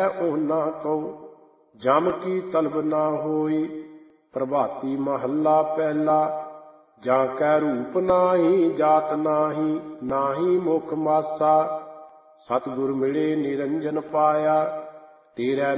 ਉਹਨਾਂ ਕਉ। ਜਮ ਕੀ ਤਲਬ ਨਾ ਹੋਈ। ਪ੍ਰਭਾਤੀ ਮਹੱਲਾ ਪਹਿਲਾ। ਜਾਂ ਕੈ ਰੂਪ ਨਾਹੀ ਜਾਤ ਨਾਹੀ, ਨਾਹੀ ਮੁਖ ਮਾਸਾ। ਸਤਿਗੁਰ ਮਿਲੇ ਨਿਰੰਜਨ ਪਾਇਆ। ਤੇਰਾ